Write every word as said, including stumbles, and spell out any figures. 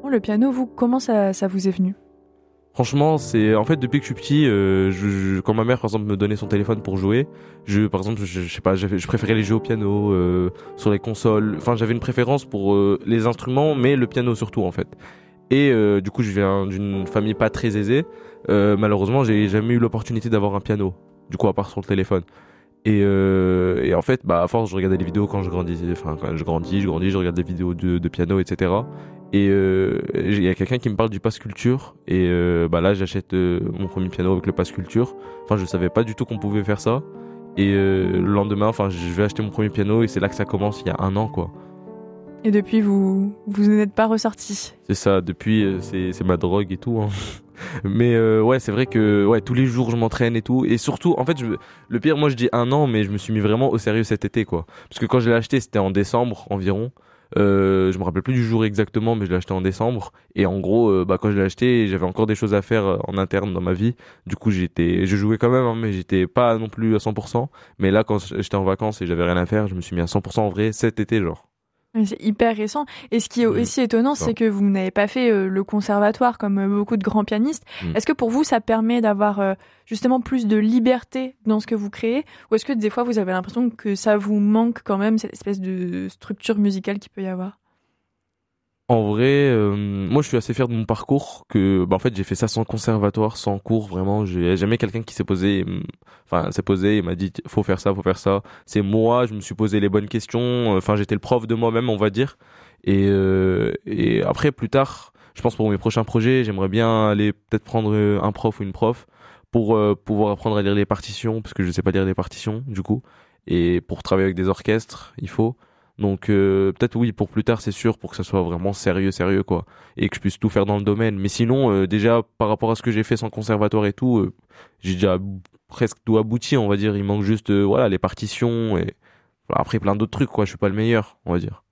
Oh, le piano, vous, comment ça, ça vous est venu? Franchement, c'est en fait depuis que je suis petit, euh, je, je- quand ma mère par exemple me donnait son téléphone pour jouer, je par exemple je, je sais pas, j'avais, je préférais les jeux au piano, euh, sur les consoles. Enfin, j'avais une préférence pour euh, les instruments, mais le piano surtout en fait. Et euh, du coup, je viens d'une famille pas très aisée. Euh, malheureusement, j'ai jamais eu l'opportunité d'avoir un piano. Du coup, à part sur le téléphone. Et, euh, et en fait, bah, à force, je regardais les vidéos quand je grandissais. Enfin, quand je grandis, je grandis, je regarde des vidéos de, de piano, et cetera. Et euh, il y a quelqu'un qui me parle du pass culture. Et euh, bah là, j'achète euh, mon premier piano avec le pass culture. Enfin, je savais pas du tout qu'on pouvait faire ça. Et euh, le lendemain, enfin, je vais acheter mon premier piano et c'est là que ça commence, il y a un an, quoi. Et depuis, vous, vous n'êtes pas ressorti. C'est ça, depuis, euh, c'est, c'est ma drogue et tout, hein. Mais euh, ouais, c'est vrai que ouais, tous les jours je m'entraîne et tout. Et surtout, en fait, je, le pire, moi je dis un an, mais je me suis mis vraiment au sérieux cet été, quoi. Parce que quand je l'ai acheté, c'était en décembre environ. Euh, je me rappelle plus du jour exactement, mais je l'ai acheté en décembre. Et en gros, euh, bah quand je l'ai acheté, j'avais encore des choses à faire euh, en interne dans ma vie. Du coup, j'étais, je jouais quand même, hein, mais j'étais pas non plus à cent pour cent. Mais là, quand j'étais en vacances et j'avais rien à faire, je me suis mis à cent pour cent en vrai cet été, genre. Mais c'est hyper récent. Et ce qui est Mm. aussi étonnant, Ça. c'est que vous n'avez pas fait euh, le conservatoire comme euh, beaucoup de grands pianistes. Mm. Est-ce que pour vous, ça permet d'avoir euh, justement plus de liberté dans ce que vous créez? Ou est-ce que des fois, vous avez l'impression que ça vous manque quand même, cette espèce de structure musicale qu'il peut y avoir? En vrai, euh, moi je suis assez fier de mon parcours, que bah, en fait j'ai fait ça sans conservatoire, sans cours, vraiment. J'ai jamais quelqu'un qui s'est posé, et m- enfin s'est posé et m'a dit faut faire ça, faut faire ça. C'est moi, je me suis posé les bonnes questions. Enfin j'étais le prof de moi-même, on va dire. Et euh, et après plus tard, je pense pour mes prochains projets, j'aimerais bien aller peut-être prendre euh, un prof ou une prof pour euh, pouvoir apprendre à lire les partitions, parce que je sais pas lire les partitions du coup. Et pour travailler avec des orchestres, il faut. Donc euh, peut-être oui pour plus tard c'est sûr pour que ça soit vraiment sérieux sérieux quoi et que je puisse tout faire dans le domaine mais sinon euh, déjà par rapport à ce que j'ai fait sans conservatoire et tout euh, j'ai déjà abou- presque tout abouti on va dire il manque juste euh, voilà les partitions et voilà, après plein d'autres trucs quoi je suis pas le meilleur on va dire.